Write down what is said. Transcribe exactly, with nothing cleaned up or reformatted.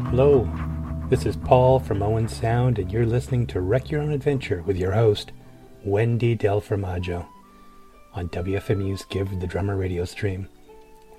Hello, this is Paul from Owen Sound, and you're listening to Wreck Your Own Adventure with your host, Wendy Del Formaggio, on W F M U's Give the Drummer radio stream.